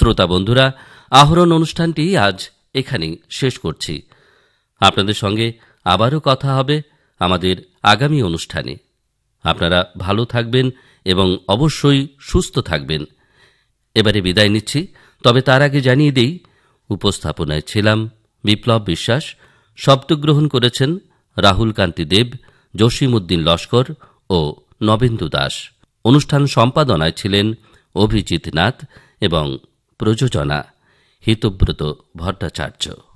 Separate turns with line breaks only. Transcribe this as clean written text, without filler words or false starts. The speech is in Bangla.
শ্রোতা বন্ধুরা, আহরণ অনুষ্ঠানটি আজ এখানেই শেষ করছি। আপনাদের সঙ্গে আবারও কথা হবে আমাদের আগামী অনুষ্ঠানে। আপনারা ভালো থাকবেন এবং অবশ্যই সুস্থ থাকবেন। এবারে বিদায় নিচ্ছি, তবে তার আগে জানিয়ে দেই, উপস্থাপনায় ছিলাম বিপ্লব বিশ্বাস, শব্দগ্রহণ করেছেন রাহুল কান্তি দেব, জসিমউদ্দিন লস্কর ও নবেন্দু দাস। অনুষ্ঠান সম্পাদনায় ছিলেন অভিজিৎ নাথ এবং প্রযোজনা হিতব্রত ভট্টাচার্য।